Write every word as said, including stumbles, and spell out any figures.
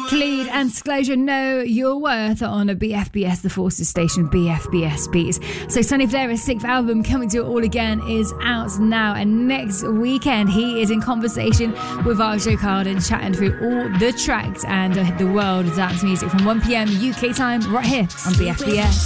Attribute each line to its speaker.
Speaker 1: Khalid and Disclosure, Know Your Worth on a B F B S, the Forces station, B F B S Beats. So Sonny Fodera's sixth album, Coming to It All Again, is out now, and next weekend he is in conversation with Arjo Carden, chatting through all the tracks and uh, the world of dance music from one p.m. U K time right here on B F B S.